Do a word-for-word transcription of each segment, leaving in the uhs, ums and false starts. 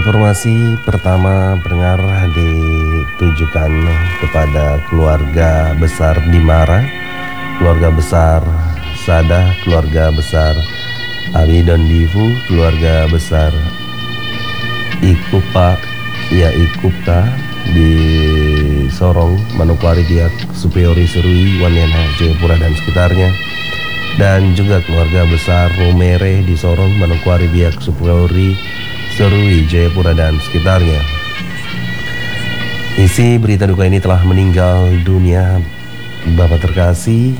Informasi pertama pendengar ditujukan kepada keluarga besar Dimara, keluarga besar Sada, keluarga besar Abi dan Divu, keluarga besar Ikupa, ya Ikupka di Sorong, Manokwari, Biak, Superiori, Serui, Waniana, Jayapura dan sekitarnya, dan juga keluarga besar Romere di Sorong, Manokwari, Biak, Superiori, Serui, Jayapura dan sekitarnya. Isi berita duka ini telah meninggal dunia Bapak terkasih,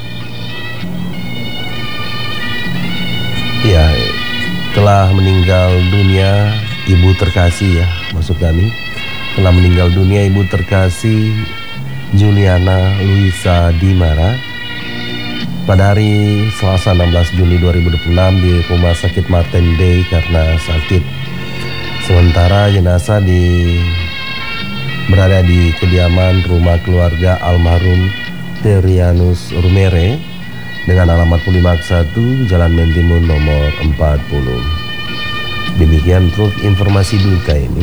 ya telah meninggal dunia Ibu terkasih, ya maksud kami telah meninggal dunia Ibu terkasih Juliana Luisa Dimara pada hari Selasa enam belas Juni dua ribu dua puluh enam di Rumah Sakit Martin Day karena sakit. Sementara jenazah di berada di kediaman rumah keluarga almarhum Terianus Rumere dengan alamat Pulimak satu Jalan Mentimun nomor empat puluh. Demikian truk informasi duka ini.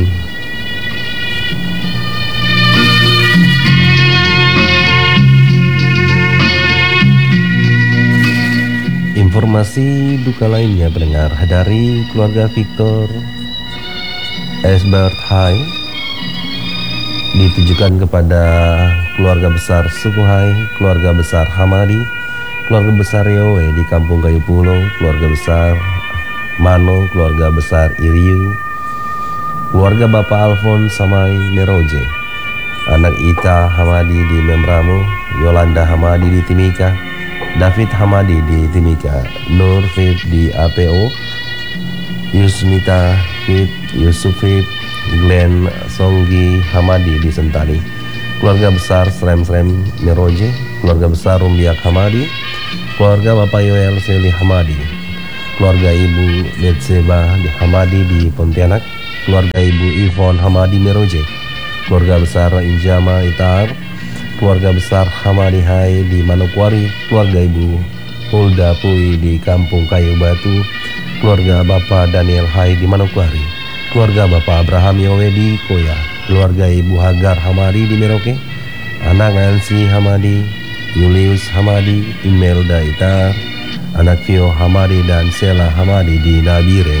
Informasi duka lainnya pendengar dari keluarga Victor Esbert Hai ditujukan kepada keluarga besar Sukuhai, keluarga besar Hamadi, keluarga besar Yowe di Kampung Kayu Pulau, keluarga besar Mano, keluarga besar Iriu, keluarga Bapak Alfon Samai Meroje, anak Ita Hamadi di Membramo, Yolanda Hamadi di Timika, David Hamadi di Timika, Nur Fit di A P O, Yusmita Fit, Yusuf Fit, Glenn Songgi Hamadi di Sentani, keluarga besar Srem Srem Meroje, keluarga besar Rumbiak Hamadi, keluarga Bapak Yoel Seli Hamadi, keluarga Ibu Betseba Hamadi di Pontianak, keluarga Ibu Ivon Hamadi Meroje, keluarga besar Injama Itar, keluarga besar Hamadi Hai di Manokwari, keluarga Ibu Hulda Pui di Kampung Kayu Batu, keluarga Bapak Daniel Hai di Manokwari, keluarga Bapak Abraham Yowe di Koya, keluarga Ibu Hagar Hamadi di Merauke, anak Nancy Hamadi, Julius Hamadi, Imelda Itar, anak Vio Hamadi dan Sela Hamadi di Nabire.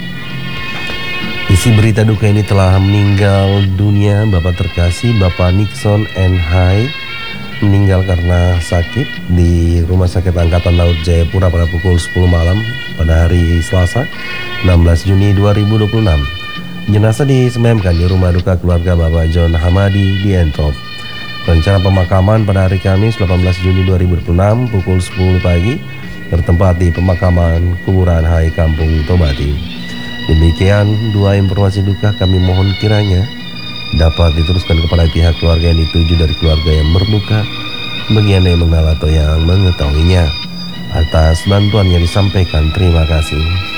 Isi berita duka ini telah meninggal dunia Bapak terkasih Bapak Nixon N. Hai, meninggal karena sakit di Rumah Sakit Angkatan Laut Jayapura pada pukul sepuluh malam pada hari Selasa enam belas Juni dua ribu dua puluh enam. Jenazah disemayamkan di rumah duka keluarga Bapak John Hamadi di Entrop. Rencana pemakaman pada hari Kamis delapan belas Juni dua ribu dua puluh enam pukul sepuluh pagi bertempat di pemakaman kuburan Hai Kampung Tobati. Demikian dua informasi duka, kami mohon kiranya dapat diteruskan kepada pihak keluarga yang dituju dari keluarga yang berduka, bagian yang mengenal atau yang mengetahuinya. Atas bantuannya disampaikan terima kasih.